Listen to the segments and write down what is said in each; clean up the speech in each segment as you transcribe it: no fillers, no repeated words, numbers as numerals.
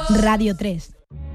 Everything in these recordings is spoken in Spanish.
Radio 3.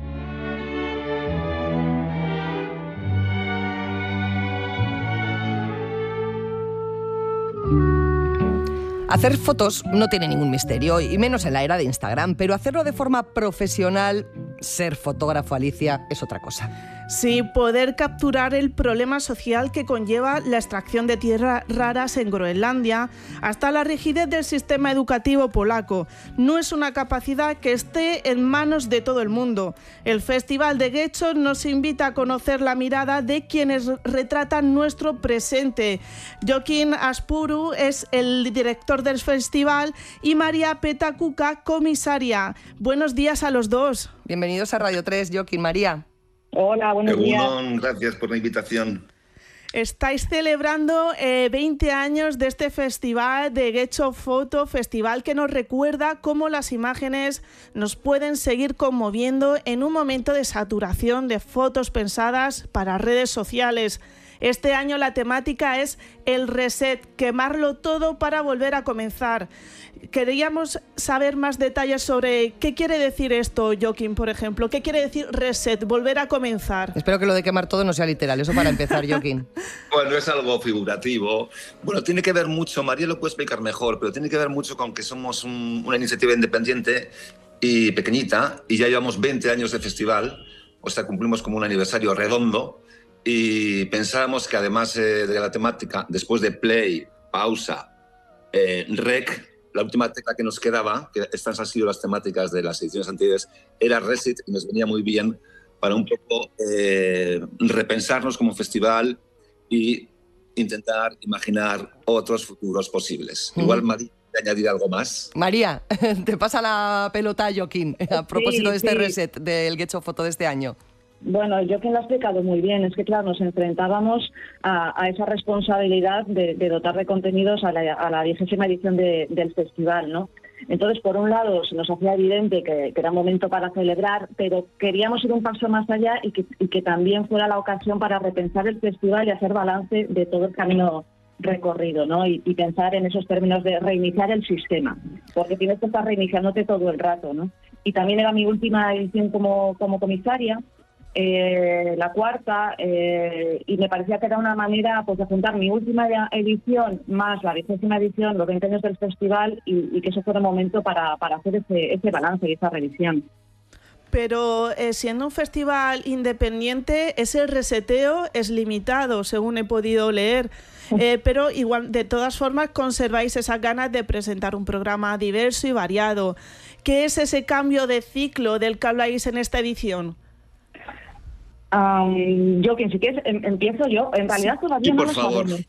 Hacer fotos no tiene ningún misterio, y menos en la era de Instagram, pero hacerlo de forma profesional, ser fotógrafo, Alicia, es otra cosa. Sí, poder capturar el problema social que conlleva la extracción de tierras raras en Groenlandia, hasta la rigidez del sistema educativo polaco, no es una capacidad que esté en manos de todo el mundo. El Festival de Getxo nos invita a conocer la mirada de quienes retratan nuestro presente. Jokin Aspuru es el director del festival y María Petacuca, comisaria. Buenos días a los dos. Bienvenidos a Radio 3, Jokin, María. Hola, buenos días. Gracias por la invitación. Estáis celebrando 20 años de este festival de Getxo Foto, festival que nos recuerda cómo las imágenes nos pueden seguir conmoviendo en un momento de saturación de fotos pensadas para redes sociales. Este año la temática es el reset, quemarlo todo para volver a comenzar. Queríamos saber más detalles sobre qué quiere decir esto, Jokin, por ejemplo. ¿Qué quiere decir reset, volver a comenzar? Espero que lo de quemar todo no sea literal, eso para empezar, Jokin. Bueno, es algo figurativo. Bueno, tiene que ver mucho, María lo puede explicar mejor, pero tiene que ver mucho con que somos una iniciativa independiente y pequeñita, y ya llevamos 20 años de festival, o sea, cumplimos como un aniversario redondo, y pensábamos que además de la temática, después de play, pausa, rec, la última tecla que nos quedaba, que estas han sido las temáticas de las ediciones anteriores, era reset, y nos venía muy bien para un poco repensarnos como festival y intentar imaginar otros futuros posibles. Igual, María, ¿quiere añadir algo más? María, te pasa la pelota a Jokin a propósito de este reset del Getxo Foto de este año. Bueno, Jokin lo ha explicado muy bien. Es que, claro, nos enfrentábamos a esa responsabilidad de dotar de contenidos a la 20ª edición del festival, ¿no? Entonces, por un lado, se nos hacía evidente que era momento para celebrar, pero queríamos ir un paso más allá y que también fuera la ocasión para repensar el festival y hacer balance de todo el camino recorrido, ¿no? Y pensar en esos términos de reiniciar el sistema, porque tienes que estar reiniciándote todo el rato, ¿no? Y también era mi última edición como comisaria, la cuarta, y me parecía que era una manera, pues, de juntar mi última edición más la 20ª edición, los 20 años del festival, y que eso fuera un momento para hacer ese balance y esa revisión. Pero siendo un festival independiente, ese reseteo es limitado, según he podido leer. Pero igual, de todas formas, conserváis esas ganas de presentar un programa diverso y variado. ¿Qué es ese cambio de ciclo del que habláis en esta edición? Jokin, si quieres, empiezo yo. En realidad todavía no lo sabemos.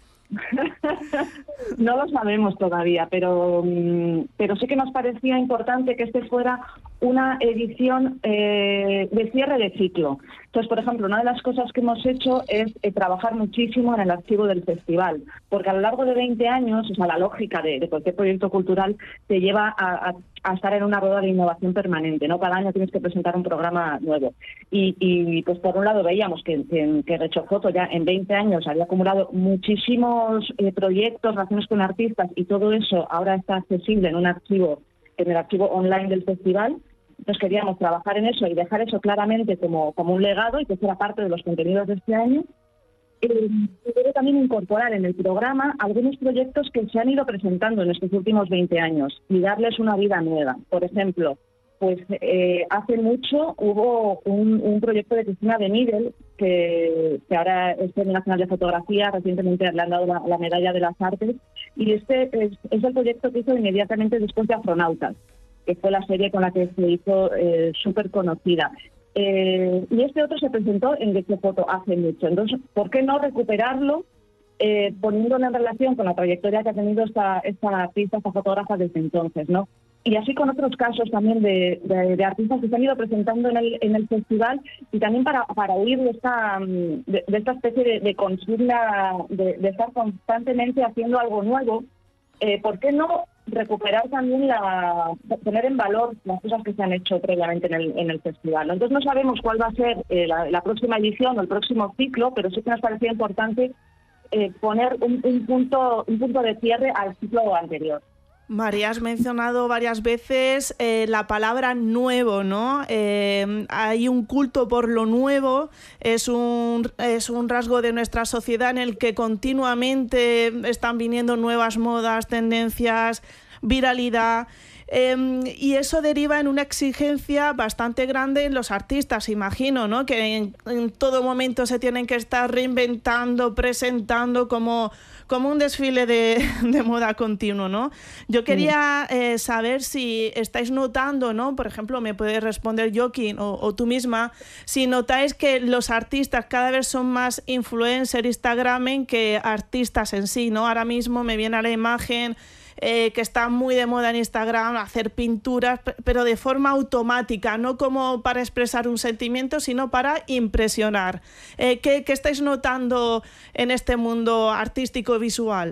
No lo sabemos todavía, pero sí que nos parecía importante que este fuera una edición de cierre de ciclo. Entonces, por ejemplo, una de las cosas que hemos hecho es trabajar muchísimo en el archivo del festival, porque a lo largo de 20 años, o sea, la lógica de cualquier proyecto cultural te lleva a estar en una rueda de innovación permanente, ¿no? Cada año tienes que presentar un programa nuevo. Y pues, por un lado, veíamos que Getxo Foto ya en 20 años había acumulado muchísimos proyectos, relaciones con artistas, y todo eso ahora está accesible en el archivo online del festival. Entonces queríamos trabajar en eso y dejar eso claramente como un legado y que fuera parte de los contenidos de este año. Y luego también incorporar en el programa algunos proyectos que se han ido presentando en estos últimos 20 años y darles una vida nueva. Por ejemplo, pues hace mucho hubo un proyecto de Cristina de Nidel, que ahora es Premio Nacional de Fotografía, recientemente le han dado la Medalla de las Artes, y este es el proyecto que hizo inmediatamente después de Astronautas, que fue la serie con la que se hizo súper conocida. Y este otro se presentó en Getxo Foto hace mucho. Entonces, ¿por qué no recuperarlo poniéndolo en relación con la trayectoria que ha tenido esta artista, esta fotógrafa desde entonces, ¿no? Y así con otros casos también de artistas que se han ido presentando en el festival, y también para huir de esta especie de consigna de estar constantemente haciendo algo nuevo. ¿Por qué no recuperar también poner en valor las cosas que se han hecho previamente en el festival? Entonces no sabemos cuál va a ser la próxima edición o el próximo ciclo, pero sí que nos parecía importante poner un punto de cierre al ciclo anterior. María, has mencionado varias veces la palabra nuevo, ¿no? Hay un culto por lo nuevo, es un rasgo de nuestra sociedad en el que continuamente están viniendo nuevas modas, tendencias, viralidad. Y eso deriva en una exigencia bastante grande en los artistas, imagino, ¿no? Que en todo momento se tienen que estar reinventando, presentando como un desfile de moda continuo, ¿no? Yo quería saber si estáis notando, ¿no? Por ejemplo, me puede responder Joaquín o tú misma, si notáis que los artistas cada vez son más influencer, instagramen que artistas en sí, ¿no? Ahora mismo me viene a la imagen que está muy de moda en Instagram hacer pinturas, pero de forma automática, no como para expresar un sentimiento, sino para impresionar. ¿Qué estáis notando en este mundo artístico visual?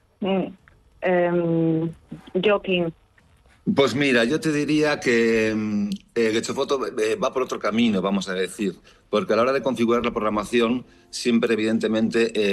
Joaquín. Pues mira, yo te diría que GetchoFoto va por otro camino, vamos a decir, porque a la hora de configurar la programación, siempre evidentemente